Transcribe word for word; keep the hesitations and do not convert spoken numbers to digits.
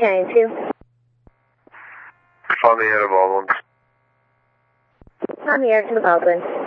can I do? On the air to Baldwin. On the air to the Baldwin.